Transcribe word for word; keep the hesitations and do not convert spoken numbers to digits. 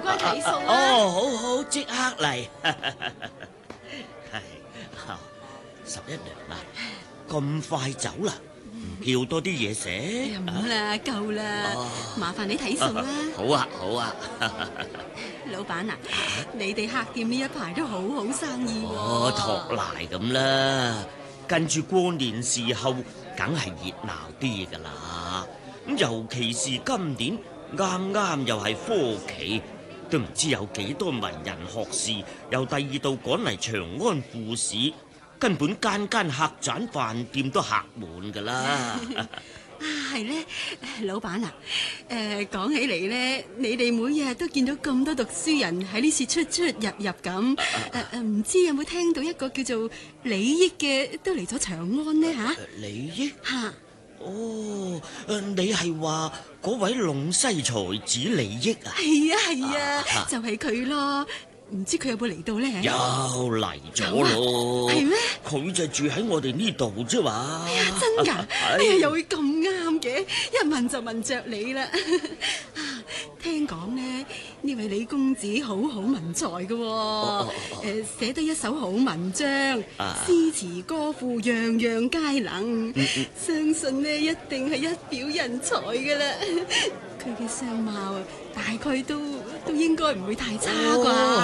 該睇餸啦。 哦，好好，即刻嚟。係十一娘啊，咁快走啦？唔叫多啲嘢食？ 唔啦，夠啦，麻煩你睇餸啦。 好啊，好啊。 老闆啊，你哋客店呢一排都好好生意喎。 哦，托賴咁啦，跟住過年時候，梗係熱鬧啲噶啦。咁尤其是今年啱啱又係科期，都唔知有幾多文人學士由第二度趕嚟長安赴市，根本間間客棧飯店都客滿噶啦。 啊，係咧，老闆啊，誒，講起嚟咧，你哋每日都見到咁多讀書人喺呢次出出入入咁，誒誒，唔知有冇聽到一個叫做李益嘅都嚟咗長安呢？吓？ 李益？ 吓？ 哦，誒，你係話嗰位隴西才子李益啊？ 係啊係啊，就係佢咯。唔知佢有冇嚟到咧？ 又嚟咗咯， 係咩？ 佢就住喺我哋呢度啫嘛。 哎呀，真噶！哎呀，又會咁啱嘅，一問就問着你啦。聽講咧，呢位李公子好好文才嘅，誒，寫得一手好文章，詩詞歌賦樣樣皆能，相信咧一定係一表人才噶啦。佢嘅相貌啊，大概都都應該唔會太差啩。